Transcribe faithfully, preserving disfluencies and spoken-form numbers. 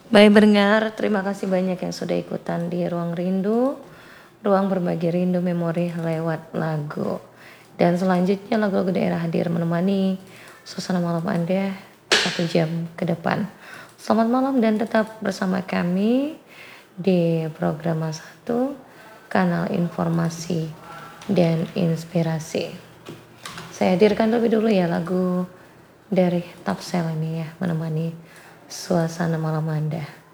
Baik pendengar, terima kasih banyak yang sudah ikutan di Ruang Rindu, ruang berbagi rindu memori lewat lagu. Dan selanjutnya lagu-lagu daerah hadir menemani suasana malam Anda satu jam ke depan. Selamat malam dan tetap bersama kami di Programa satu, kanal informasi dan inspirasi. Saya hadirkan lebih dulu ya lagu dari Tapsel ini ya, menemani suasana malam Anda.